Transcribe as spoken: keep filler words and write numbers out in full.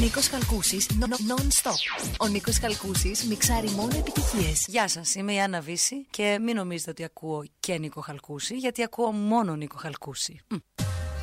Νίκος Χαλκούσης, non-stop. Ο Νίκος Χαλκούσης μιξάρει μόνο επιτυχίες. Γεια σας, είμαι η Άννα Βύση και μην νομίζετε ότι ακούω και Νίκο Χαλκούση, γιατί ακούω μόνο Νίκο Χαλκούση. Mm.